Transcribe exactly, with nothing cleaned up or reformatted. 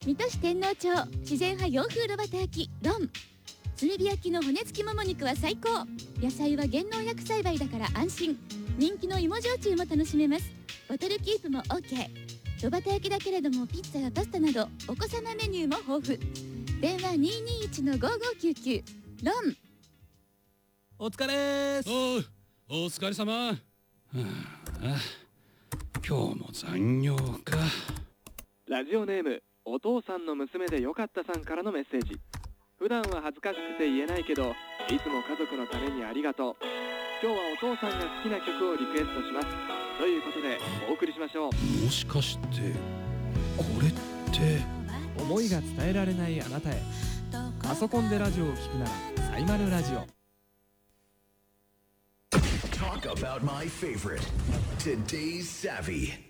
水戸市天王町自然派洋風炉端焼きロン。炭火焼きの骨付きもも肉は最高。野菜は減農薬栽培だから安心。人気の芋焼酎も楽しめます。ボトルキープも OK。 炉端焼きだけれどもピッツァやパスタなどお子様メニューも豊富。電話 にーにーいちのごーごーきゅうきゅう。ロン。 お疲れーす。 おう、お疲れ様。はあ、今日も残業か。 ラジオネームお父さんの娘でよかったさんからのメッセージ。普段は恥ずかしくて言えないけど、いつも家族のためにありがとう。今日はお父さんが好きな曲をリクエストします。ということでお送りしましょう。 もしかしてこれって思いが伝えられないあなたへ。パソコンでラジオを聞くならサイマルラジオ。 Talk about my favorite. Today's Savvy.